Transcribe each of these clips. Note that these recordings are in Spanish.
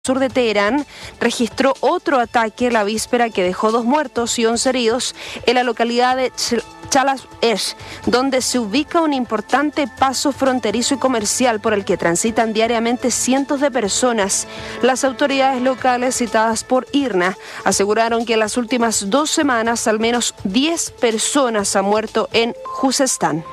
sur de Teherán registró otro ataque la víspera que dejó 2 muertos y 11 heridos en la localidad de Chalaz-Esh, donde se ubica un importante paso fronterizo y comercial por el que transitan diariamente cientos de personas. Las autoridades locales citadas por IRNA aseguraron que en las últimas 2 semanas al menos 10 personas han muerto en Juzestán.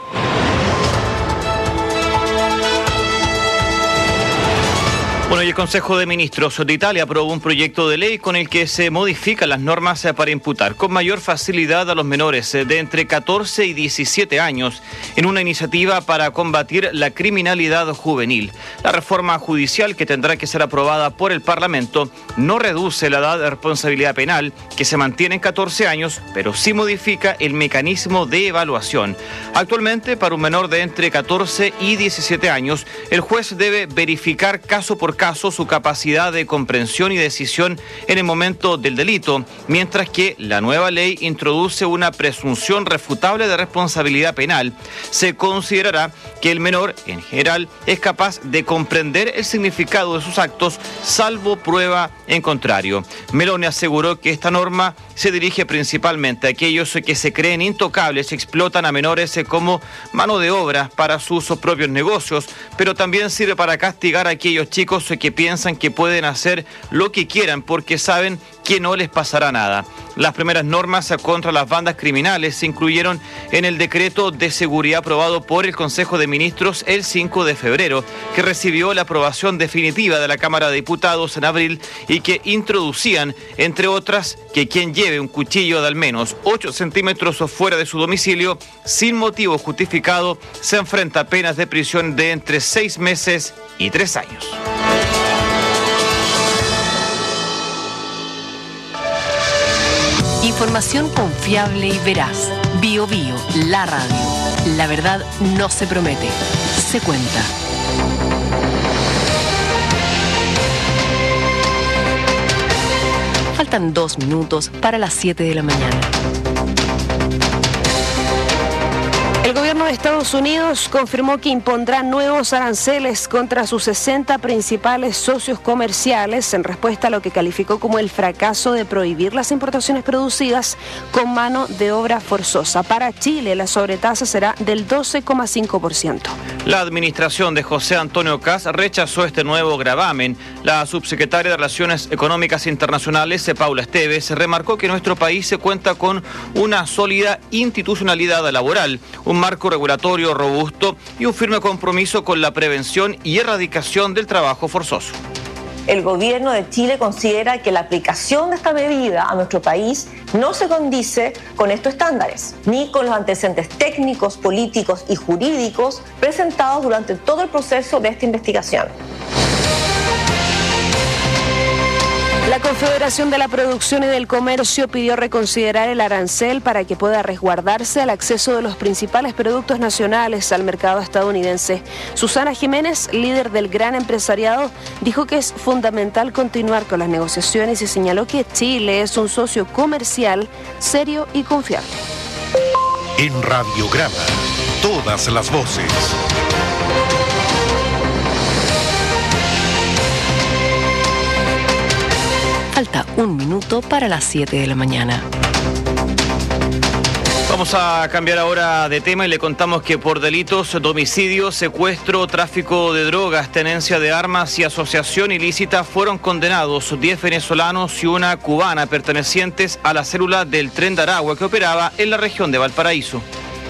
Bueno, y el Consejo de Ministros de Italia aprobó un proyecto de ley con el que se modifican las normas para imputar con mayor facilidad a los menores de entre 14 y 17 años en una iniciativa para combatir la criminalidad juvenil. La reforma judicial, que tendrá que ser aprobada por el Parlamento, no reduce la edad de responsabilidad penal, que se mantiene en 14 años, pero sí modifica el mecanismo de evaluación. Actualmente, para un menor de entre 14 y 17 años, el juez debe verificar caso por caso su capacidad de comprensión y decisión en el momento del delito, mientras que la nueva ley introduce una presunción refutable de responsabilidad penal. Se considerará que el menor, en general, es capaz de comprender el significado de sus actos, salvo prueba en contrario. Meloni aseguró que esta norma se dirige principalmente a aquellos que se creen intocables y explotan a menores como mano de obra para sus propios negocios, pero también sirve para castigar a aquellos chicos que piensan que pueden hacer lo que quieran porque saben que no les pasará nada. Las primeras normas contra las bandas criminales se incluyeron en el decreto de seguridad aprobado por el Consejo de Ministros el 5 de febrero, que recibió la aprobación definitiva de la Cámara de Diputados en abril y que introducían, entre otras, que quien lleve un cuchillo de al menos 8 centímetros fuera de su domicilio sin motivo justificado se enfrenta a penas de prisión de entre 6 meses y 3 años. Información confiable y veraz. BioBio, la radio. La verdad no se promete, se cuenta. Faltan 2 minutos para las 7 de la mañana. El gobierno de Estados Unidos confirmó que impondrá nuevos aranceles contra sus 60 principales socios comerciales en respuesta a lo que calificó como el fracaso de prohibir las importaciones producidas con mano de obra forzosa. Para Chile, la sobretasa será del 12,5%. La administración de José Antonio Kast rechazó este nuevo gravamen. La subsecretaria de Relaciones Económicas Internacionales, Paula Esteves, remarcó que nuestro país se cuenta con una sólida institucionalidad laboral, un marco regulatorio robusto y un firme compromiso con la prevención y erradicación del trabajo forzoso. El gobierno de Chile considera que la aplicación de esta medida a nuestro país no se condice con estos estándares, ni con los antecedentes técnicos, políticos y jurídicos presentados durante todo el proceso de esta investigación. La Confederación de la Producción y del Comercio pidió reconsiderar el arancel para que pueda resguardarse el acceso de los principales productos nacionales al mercado estadounidense. Susana Jiménez, líder del gran empresariado, dijo que es fundamental continuar con las negociaciones y señaló que Chile es un socio comercial serio y confiable. En Radiograma, todas las voces. Falta 1 minuto para las 7 de la mañana. Vamos a cambiar ahora de tema y le contamos que por delitos de homicidio, secuestro, tráfico de drogas, tenencia de armas y asociación ilícita fueron condenados 10 venezolanos y una cubana pertenecientes a la célula del Tren de Aragua que operaba en la región de Valparaíso.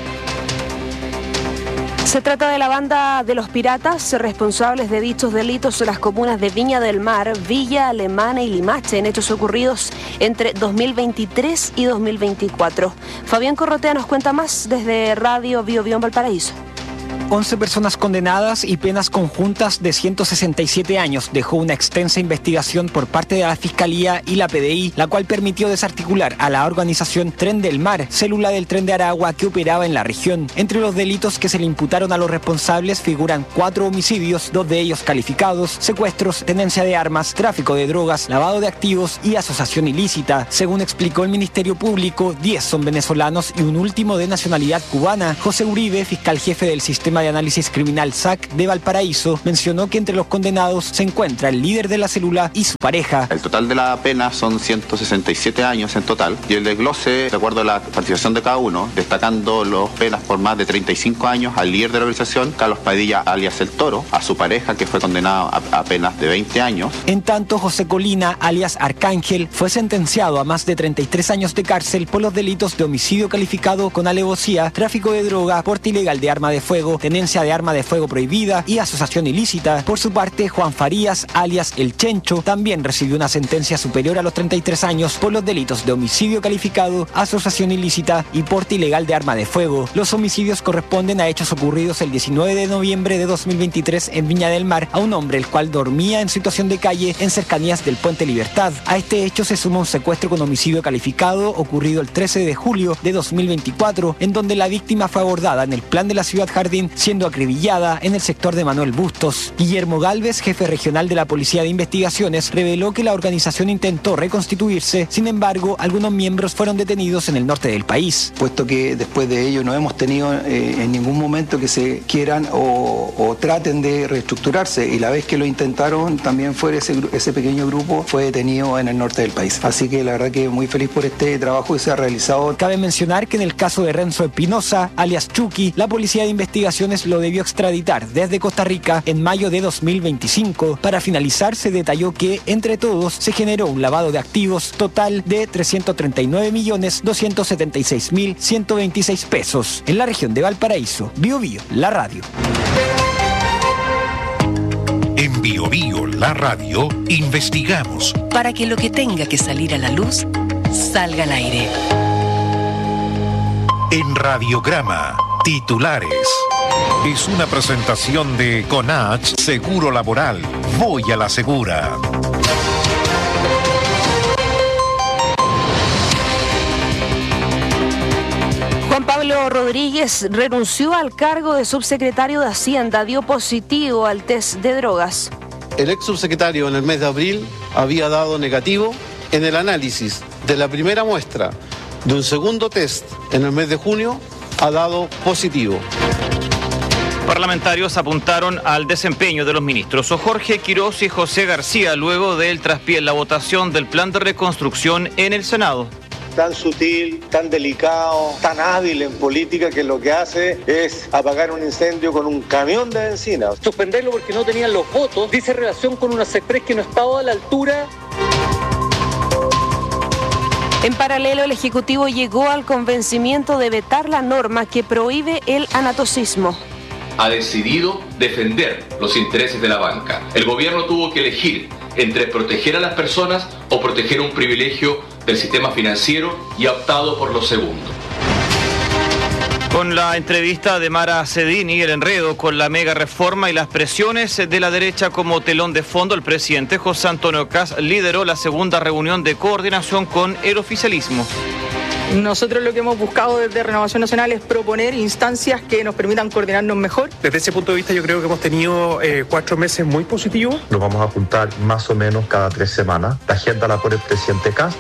Se trata de la banda de los piratas, responsables de dichos delitos en las comunas de Viña del Mar, Villa Alemana y Limache, en hechos ocurridos entre 2023 y 2024. Fabián Corrotea nos cuenta más desde Radio BioBio en Valparaíso. 11 personas condenadas y penas conjuntas de 167 años dejó una extensa investigación por parte de la Fiscalía y la PDI, la cual permitió desarticular a la organización Tren del Mar, célula del Tren de Aragua que operaba en la región. Entre los delitos que se le imputaron a los responsables figuran 4 homicidios, 2 de ellos calificados, secuestros, tenencia de armas, tráfico de drogas, lavado de activos y asociación ilícita. Según explicó el Ministerio Público, 10 son venezolanos y un último de nacionalidad cubana. José Uribe, fiscal jefe del sistema Sistema de Análisis Criminal SAC de Valparaíso, mencionó que entre los condenados se encuentra el líder de la célula y su pareja. El total de la pena son 167 años en total, y el desglose, de acuerdo a la participación de cada uno, destacando las penas por más de 35 años al líder de la organización, Carlos Padilla, alias El Toro, a su pareja, que fue condenado a penas de 20 años. En tanto, José Colina, alias Arcángel, fue sentenciado a más de 33 años de cárcel por los delitos de homicidio calificado con alevosía, tráfico de droga, porte ilegal de arma de fuego, tenencia de arma de fuego prohibida y asociación ilícita. Por su parte, Juan Farías, alias El Chencho, también recibió una sentencia superior a los 33 años por los delitos de homicidio calificado, asociación ilícita y porte ilegal de arma de fuego. Los homicidios corresponden a hechos ocurridos el 19 de noviembre de 2023 en Viña del Mar a un hombre el cual dormía en situación de calle en cercanías del Puente Libertad. A este hecho se suma un secuestro con homicidio calificado ocurrido el 13 de julio de 2024, en donde la víctima fue abordada en el plan de la Ciudad Jardín, siendo acribillada en el sector de Manuel Bustos. Guillermo Gálvez, jefe regional de la Policía de Investigaciones, reveló que la organización intentó reconstituirse, sin embargo, algunos miembros fueron detenidos en el norte del país. Puesto que después de ello no hemos tenido en ningún momento que se quieran o traten de reestructurarse, y la vez que lo intentaron también fue ese pequeño grupo fue detenido en el norte del país. Así que la verdad que muy feliz por este trabajo que se ha realizado. Cabe mencionar que en el caso de Renzo Espinosa, alias Chucky, la Policía de Investigaciones lo debió extraditar desde Costa Rica en mayo de 2025. Para finalizar, se detalló que, entre todos, se generó un lavado de activos total de 339.276.126 pesos. En la región de Valparaíso, Bio Bio, la radio. En Bio Bio, la radio, investigamos Para que lo que tenga que salir a la luz, salga al aire. en Radiograma. Titulares. Es una presentación de Conach Seguro Laboral. Voy a la segura. Juan Pablo Rodríguez renunció al cargo de subsecretario de Hacienda, dio positivo al test de drogas. El ex subsecretario en el mes de abril había dado negativo en el análisis de la primera muestra de un segundo test en el mes de junio, ha dado positivo. Parlamentarios apuntaron al desempeño de los ministros Jorge Quirós y José García luego del traspié en la votación del plan de reconstrucción en el Senado. Tan sutil, tan delicado, tan hábil en política, que lo que hace es apagar un incendio con un camión de benzina. Suspenderlo porque no tenían los votos dice relación con una CEPRES que no estaba a la altura. En paralelo, el Ejecutivo llegó al convencimiento de vetar la norma que prohíbe el anatocismo. Ha decidido defender los intereses de la banca. El gobierno tuvo que elegir entre proteger a las personas o proteger un privilegio del sistema financiero y ha optado por lo segundo. Con la entrevista de Mara Cedini, el enredo con la mega reforma y las presiones de la derecha como telón de fondo, el presidente José Antonio Kast lideró la segunda reunión de coordinación con el oficialismo. Nosotros lo que hemos buscado desde Renovación Nacional es proponer instancias que nos permitan coordinarnos mejor. Desde ese punto de vista yo creo que hemos tenido 4 meses muy positivos. Nos vamos a juntar más o menos cada 3 semanas. La agenda la pone el presidente Kast.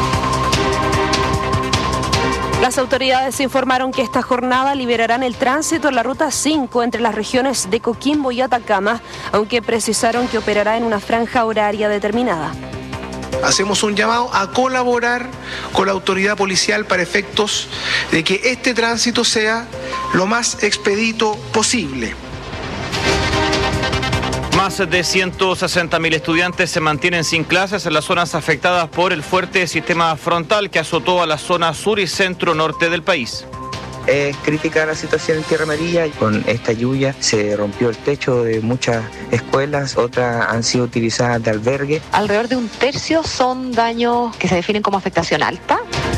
Las autoridades informaron que esta jornada liberarán el tránsito en la Ruta 5 entre las regiones de Coquimbo y Atacama, aunque precisaron que operará en una franja horaria determinada. Hacemos un llamado a colaborar con la autoridad policial para efectos de que este tránsito sea lo más expedito posible. Más de 160.000 estudiantes se mantienen sin clases en las zonas afectadas por el fuerte sistema frontal que azotó a la zona sur y centro norte del país. Es crítica la situación en Tierra Amarilla. Con esta lluvia se rompió el techo de muchas escuelas, otras han sido utilizadas de albergue. Alrededor de un tercio son daños que se definen como afectación alta.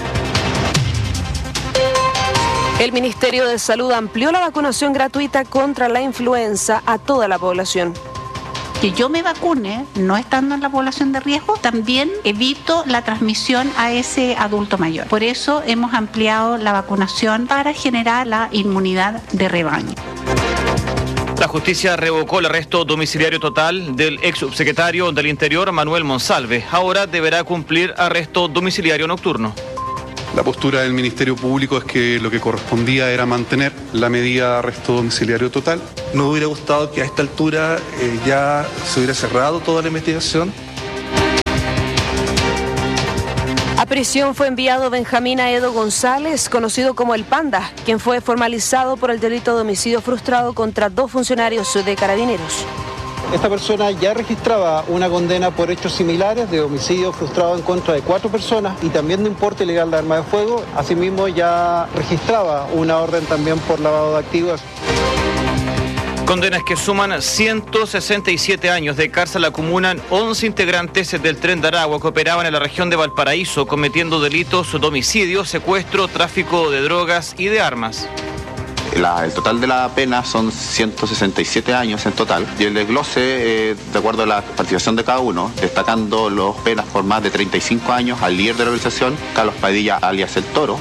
El Ministerio de Salud amplió la vacunación gratuita contra la influenza a toda la población. Que yo me vacune, no estando en la población de riesgo, también evito la transmisión a ese adulto mayor. Por eso hemos ampliado la vacunación para generar la inmunidad de rebaño. La justicia revocó el arresto domiciliario total del ex subsecretario del Interior, Manuel Monsalve. Ahora deberá cumplir arresto domiciliario nocturno. La postura del Ministerio Público es que lo que correspondía era mantener la medida de arresto domiciliario total. Nos hubiera gustado que a esta altura ya se hubiera cerrado toda la investigación. A prisión fue enviado Benjamín Aedo González, conocido como el Panda, quien fue formalizado por el delito de homicidio frustrado contra 2 funcionarios de Carabineros. Esta persona ya registraba una condena por hechos similares de homicidio frustrado en contra de 4 personas y también de importe ilegal de arma de fuego. Asimismo, ya registraba una orden también por lavado de activos. Condenas que suman 167 años de cárcel acumulan 11 integrantes del Tren de Aragua que operaban en la región de Valparaíso cometiendo delitos de homicidio, secuestro, tráfico de drogas y de armas. El total de la pena son 167 años en total y el desglose, de acuerdo a la participación de cada uno, destacando las penas por más de 35 años al líder de la organización, Carlos Padilla, alias El Toro.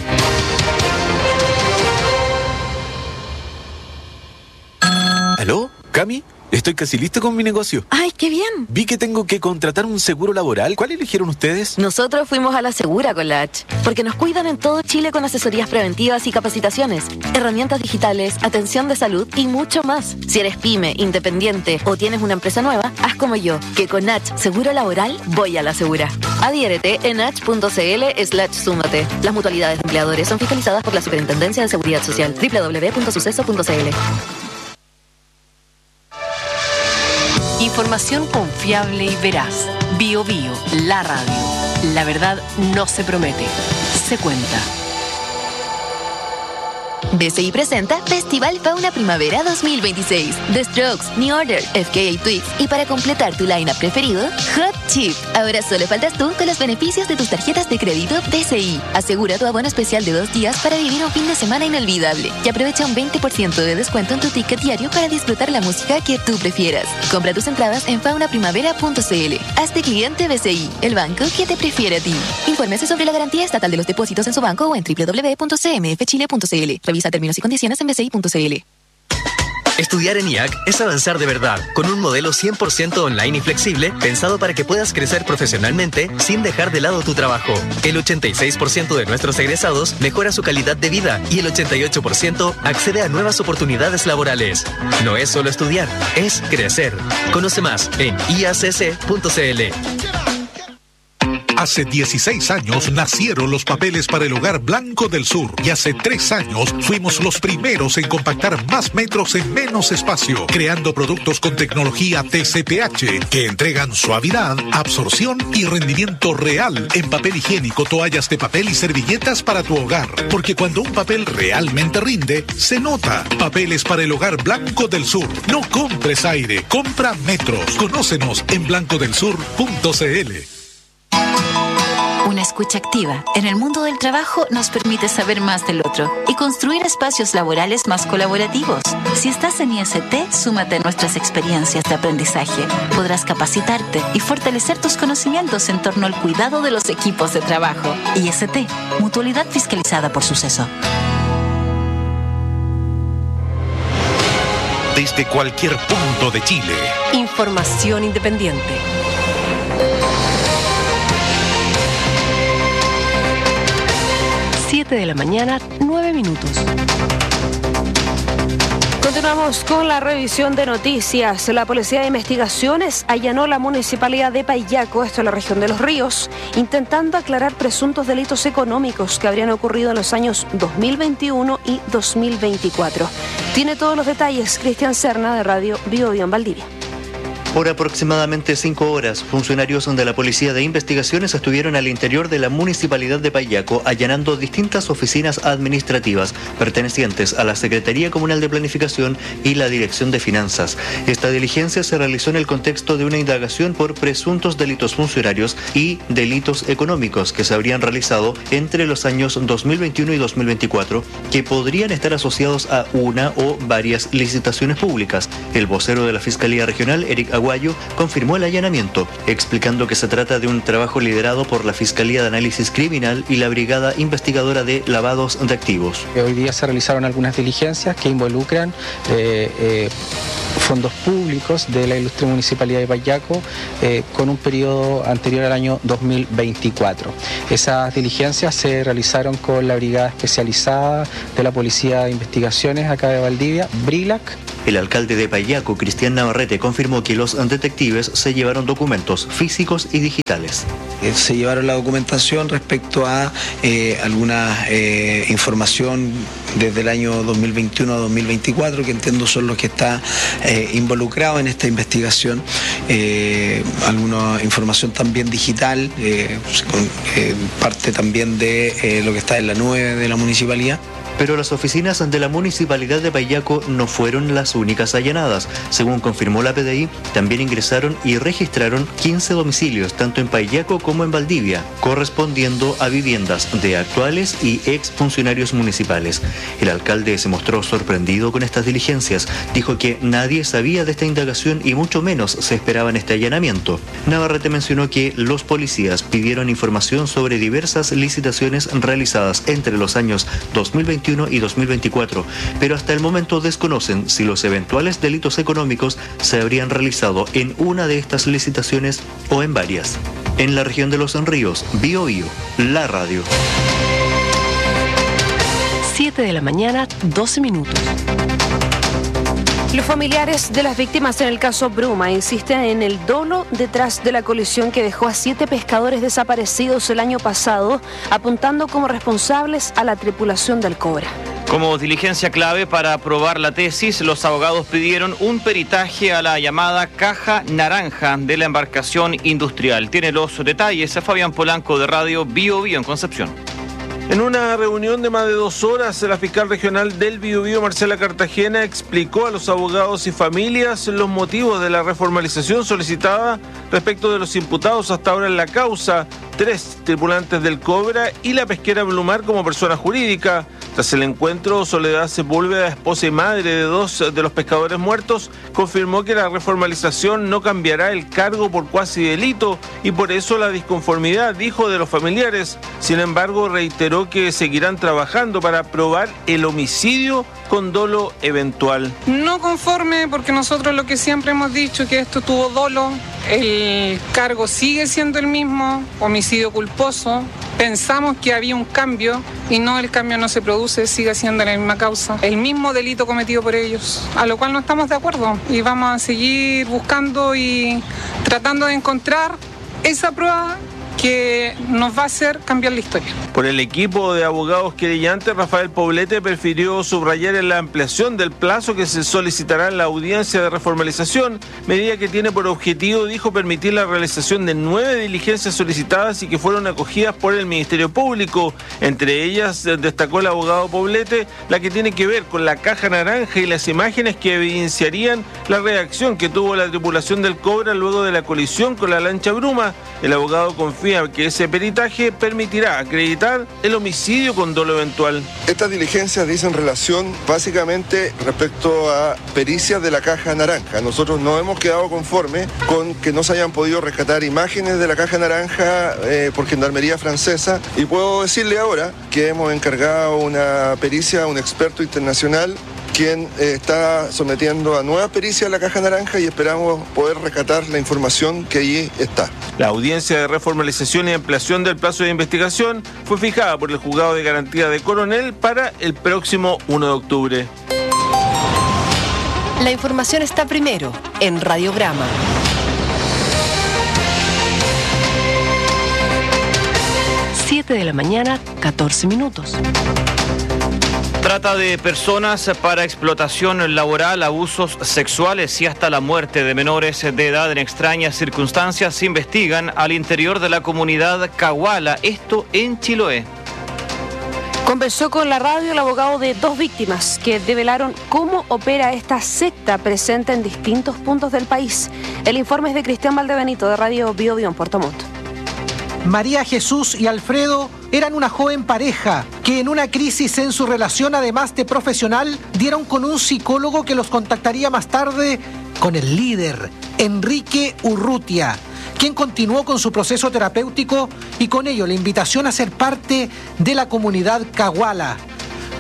¿Aló? ¿Cami? Estoy casi listo con mi negocio. ¡Ay, qué bien! Vi que tengo que contratar un seguro laboral. ¿Cuál eligieron ustedes? Nosotros fuimos a La Segura con la H, porque nos cuidan en todo Chile con asesorías preventivas y capacitaciones, herramientas digitales, atención de salud y mucho más. Si eres pyme, independiente o tienes una empresa nueva, haz como yo, que con H Seguro Laboral voy a La Segura. Adhiérete en h.cl/súmate. Las mutualidades de empleadores son fiscalizadas por la Superintendencia de Seguridad Social. www.suceso.cl. Información confiable y veraz. Bio Bio, la radio. La verdad no se promete, se cuenta. BCI presenta Festival Fauna Primavera 2026. The Strokes, New Order, FKA Twigs y para completar tu lineup preferido, Hot Chip. Ahora solo faltas tú con los beneficios de tus tarjetas de crédito BCI. Asegura tu abono especial de 2 días para vivir un fin de semana inolvidable y aprovecha un 20% de descuento en tu ticket diario para disfrutar la música que tú prefieras. Compra tus entradas en faunaprimavera.cl. Hazte cliente BCI, el banco que te prefiere a ti. Infórmese sobre la garantía estatal de los depósitos en su banco o en www.cmfchile.cl. Revisa términos y condiciones en bci.cl. Estudiar en IAC es avanzar de verdad, con un modelo 100% online y flexible, pensado para que puedas crecer profesionalmente sin dejar de lado tu trabajo. El 86% de nuestros egresados mejora su calidad de vida y el 88% accede a nuevas oportunidades laborales. No es solo estudiar, es crecer. Conoce más en iacc.cl. Hace 16 años nacieron los papeles para el hogar Blanco del Sur y hace 3 años fuimos los primeros en compactar más metros en menos espacio, creando productos con tecnología TCPH que entregan suavidad, absorción y rendimiento real en papel higiénico, toallas de papel y servilletas para tu hogar. Porque cuando un papel realmente rinde, se nota. Papeles para el hogar Blanco del Sur. No compres aire, compra metros. Conócenos en blancodelsur.cl. Una escucha activa en el mundo del trabajo nos permite saber más del otro y construir espacios laborales más colaborativos. Si estás en IST, súmate a nuestras experiencias de aprendizaje. Podrás capacitarte y fortalecer tus conocimientos en torno al cuidado de los equipos de trabajo. IST, mutualidad fiscalizada por Suceso. Desde cualquier punto de Chile. Información independiente. 7 de la mañana, 9 minutos. Continuamos con la revisión de noticias. La Policía de Investigaciones allanó la municipalidad de Paillaco, esto en la región de Los Ríos, intentando aclarar presuntos delitos económicos que habrían ocurrido en los años 2021 y 2024. Tiene todos los detalles Cristian Serna de Radio Bio Bio en Valdivia. Por aproximadamente 5 horas, funcionarios de la Policía de Investigaciones estuvieron al interior de la Municipalidad de Paillaco allanando distintas oficinas administrativas pertenecientes a la Secretaría Comunal de Planificación y la Dirección de Finanzas. Esta diligencia se realizó en el contexto de una indagación por presuntos delitos funcionarios y delitos económicos que se habrían realizado entre los años 2021 y 2024, que podrían estar asociados a una o varias licitaciones públicas. El vocero de la Fiscalía Regional, Eric Aguayo, confirmó el allanamiento, explicando que se trata de un trabajo liderado por la Fiscalía de Análisis Criminal y la Brigada Investigadora de Lavados de Activos. Hoy día se realizaron algunas diligencias que involucran fondos públicos públicos de la ilustre Municipalidad de Payaco con un periodo anterior al año 2024. Esas diligencias se realizaron con la Brigada Especializada de la Policía de Investigaciones acá de Valdivia, BRILAC. El alcalde de Payaco, Cristian Navarrete, confirmó que los detectives se llevaron documentos físicos y digitales. Se llevaron la documentación respecto a alguna información desde el año 2021 a 2024, que entiendo son los que está involucrados en esta investigación. Alguna información también digital, con parte también de lo que está en la nube de la municipalidad. Pero las oficinas de la Municipalidad de Payaco no fueron las únicas allanadas. Según confirmó la PDI, también ingresaron y registraron 15 domicilios, tanto en Payaco como en Valdivia, correspondiendo a viviendas de actuales y ex funcionarios municipales. El alcalde se mostró sorprendido con estas diligencias. Dijo que nadie sabía de esta indagación y mucho menos se esperaban este allanamiento. Navarrete mencionó que los policías pidieron información sobre diversas licitaciones realizadas entre los años 2021 y 2024, pero hasta el momento desconocen si los eventuales delitos económicos se habrían realizado en una de estas licitaciones o en varias. En la región de Los Ríos, Bío Bío, la radio. 7 de la mañana, 12 minutos. Los familiares de las víctimas en el caso Bruma insisten en el dolo detrás de la colisión que dejó a 7 pescadores desaparecidos el año pasado, apuntando como responsables a la tripulación del Cobra. Como diligencia clave para aprobar la tesis, los abogados pidieron un peritaje a la llamada caja naranja de la embarcación industrial. Tiene los detalles a Fabián Polanco de Radio Bío Bío en Concepción. En una reunión de más de 2 horas, la fiscal regional del Biobío, Marcela Cartagena, explicó a los abogados y familias los motivos de la reformalización solicitada respecto de los imputados hasta ahora en la causa, 3 tripulantes del Cobra y la pesquera Blumar como persona jurídica. Tras el encuentro, Soledad Sepúlveda, esposa y madre de 2 de los pescadores muertos, confirmó que la reformalización no cambiará el cargo por cuasi delito y por eso la disconformidad, dijo, de los familiares. Sin embargo, reiteró que seguirán trabajando para probar el homicidio con dolo eventual. No conforme, porque nosotros lo que siempre hemos dicho que esto tuvo dolo, el cargo sigue siendo el mismo, homicidio culposo. Pensamos que había un cambio y no, el cambio no se produce, sigue siendo la misma causa, el mismo delito cometido por ellos, a lo cual no estamos de acuerdo y vamos a seguir buscando y tratando de encontrar esa prueba que nos va a hacer cambiar la historia. Por el equipo de abogados querellantes, Rafael Poblete prefirió subrayar en la ampliación del plazo que se solicitará en la audiencia de reformalización, medida que tiene por objetivo, dijo, permitir la realización de 9 diligencias solicitadas y que fueron acogidas por el Ministerio Público. Entre ellas, destacó el abogado Poblete, la que tiene que ver con la caja naranja y las imágenes que evidenciarían la reacción que tuvo la tripulación del Cobra luego de la colisión con la lancha Bruma. El abogado confía que ese peritaje permitirá acreditar el homicidio con dolo eventual. Estas diligencias dicen relación básicamente respecto a pericias de la caja naranja. Nosotros no hemos quedado conformes con que no se hayan podido rescatar imágenes de la caja naranja por Gendarmería Francesa, y puedo decirle ahora que hemos encargado una pericia a un experto internacional quien está sometiendo a nuevas pericias a la caja naranja y esperamos poder rescatar la información que allí está. La audiencia de reformalización y ampliación del plazo de investigación fue fijada por el Juzgado de Garantía de Coronel para el próximo 1 de octubre. La información está primero en Radiograma. De la mañana, 14 minutos. Trata de personas para explotación laboral, abusos sexuales y hasta la muerte de menores de edad en extrañas circunstancias se investigan al interior de la comunidad Caguala, esto en Chiloé. Conversó con la radio el abogado de 2 víctimas que develaron cómo opera esta secta presente en distintos puntos del país. El informe es de Cristian Valdebenito de Radio Bío Bío en Puerto Montt. María Jesús y Alfredo eran una joven pareja que en una crisis en su relación, además de profesional, dieron con un psicólogo que los contactaría más tarde con el líder, Enrique Urrutia, quien continuó con su proceso terapéutico y con ello la invitación a ser parte de la comunidad Caguala.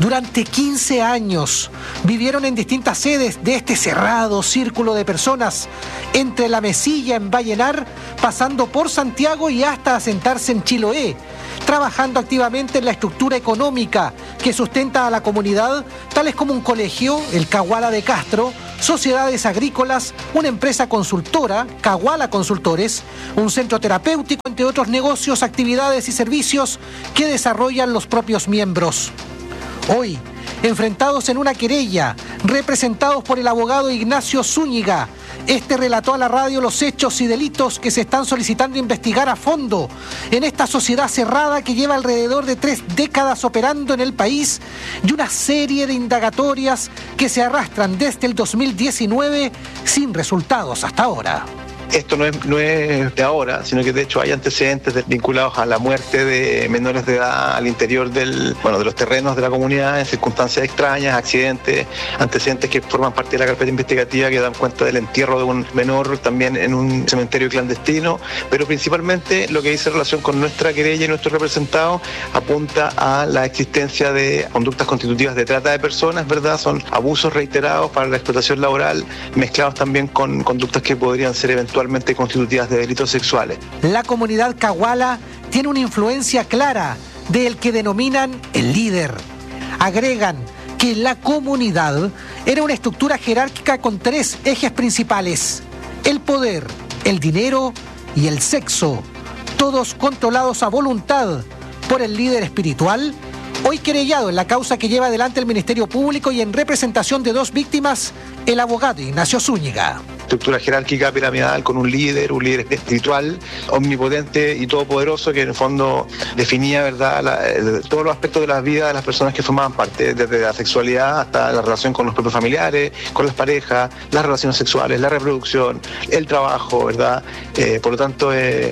Durante 15 años vivieron en distintas sedes de este cerrado círculo de personas, entre La Mesilla en Vallenar, pasando por Santiago y hasta asentarse en Chiloé, trabajando activamente en la estructura económica que sustenta a la comunidad, tales como un colegio, el Caguala de Castro, sociedades agrícolas, una empresa consultora, Caguala Consultores, un centro terapéutico, entre otros negocios, actividades y servicios que desarrollan los propios miembros. Hoy, enfrentados en una querella, representados por el abogado Ignacio Zúñiga, este relató a la radio los hechos y delitos que se están solicitando investigar a fondo en esta sociedad cerrada que lleva alrededor de 3 décadas operando en el país y una serie de indagatorias que se arrastran desde el 2019 sin resultados hasta ahora. Esto no es de ahora, sino que de hecho hay antecedentes vinculados a la muerte de menores de edad al interior de los terrenos de la comunidad en circunstancias extrañas, accidentes, antecedentes que forman parte de la carpeta investigativa que dan cuenta del entierro de un menor también en un cementerio clandestino, pero principalmente lo que dice relación con nuestra querella y nuestro representado apunta a la existencia de conductas constitutivas de trata de personas, ¿verdad? Son abusos reiterados para la explotación laboral, mezclados también con conductas que podrían ser eventualmente constitutivas de delitos sexuales. La comunidad Caguala tiene una influencia clara del que denominan el líder. Agregan que la comunidad era una estructura jerárquica con 3 ejes principales: el poder, el dinero y el sexo, todos controlados a voluntad por el líder espiritual, hoy querellado en la causa que lleva adelante el Ministerio Público y en representación de 2 víctimas, el abogado Ignacio Zúñiga. Estructura jerárquica piramidal con un líder espiritual, omnipotente y todopoderoso que en el fondo definía, ¿verdad?, todos los aspectos de la vida de las personas que formaban parte, desde la sexualidad hasta la relación con los propios familiares, con las parejas, las relaciones sexuales, la reproducción, el trabajo, ¿verdad? Por lo tanto,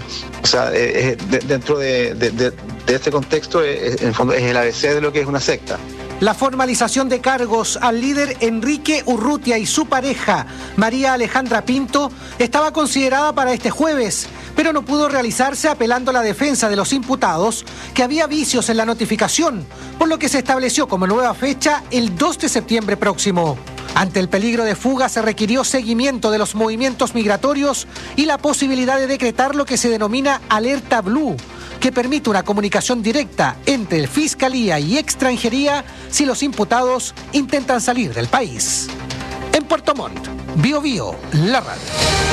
dentro de este contexto, en el fondo es el ABC de lo que es una secta. La formalización de cargos al líder Enrique Urrutia y su pareja, María Alejandra Pinto, estaba considerada para este jueves, pero no pudo realizarse apelando a la defensa de los imputados que había vicios en la notificación, por lo que se estableció como nueva fecha el 2 de septiembre próximo. Ante el peligro de fuga se requirió seguimiento de los movimientos migratorios y la posibilidad de decretar lo que se denomina alerta blue, que permite una comunicación directa entre Fiscalía y Extranjería si los imputados intentan salir del país. En Puerto Montt, Bío Bío, la radio.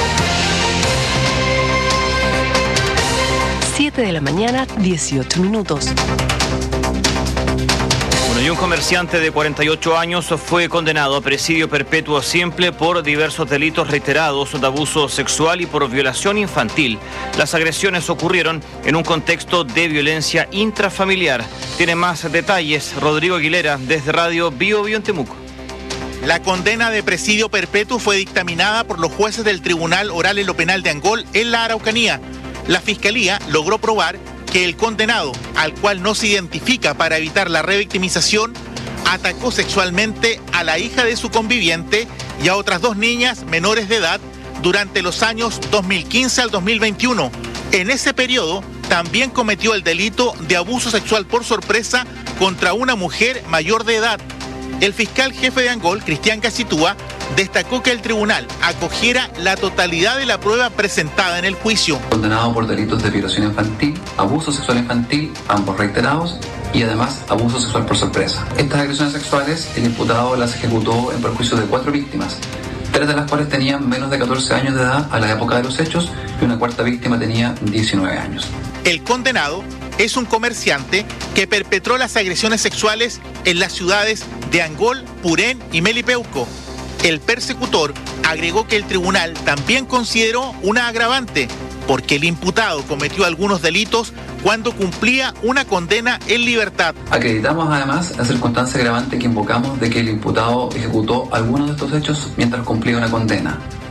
7 de la mañana, 18 minutos. Y un comerciante de 48 años fue condenado a presidio perpetuo simple por diversos delitos reiterados de abuso sexual y por violación infantil. Las agresiones ocurrieron en un contexto de violencia intrafamiliar. Tiene más detalles Rodrigo Aguilera desde Radio Bío Bío en Temuco. La condena de presidio perpetuo fue dictaminada por los jueces del Tribunal Oral en lo Penal de Angol en la Araucanía. La Fiscalía logró probar que el condenado, al cual no se identifica para evitar la revictimización, atacó sexualmente a la hija de su conviviente y a otras 2 niñas menores de edad durante los años 2015 al 2021. En ese periodo también cometió el delito de abuso sexual por sorpresa contra una mujer mayor de edad. El fiscal jefe de Angol, Cristian Casitúa, destacó que el tribunal acogiera la totalidad de la prueba presentada en el juicio. Condenado por delitos de violación infantil, abuso sexual infantil, ambos reiterados, y además abuso sexual por sorpresa. Estas agresiones sexuales, el imputado las ejecutó en perjuicio de 4 víctimas, 3 de las cuales tenían menos de 14 años de edad a la época de los hechos y una 4ª víctima tenía 19 años. El condenado es un comerciante que perpetró las agresiones sexuales en las ciudades de Angol, Purén y Melipeuco. El persecutor agregó que el tribunal también consideró una agravante, porque el imputado cometió algunos delitos cuando cumplía una condena en libertad. Acreditamos además la circunstancia agravante que invocamos de que el imputado ejecutó algunos de estos hechos mientras cumplía una condena.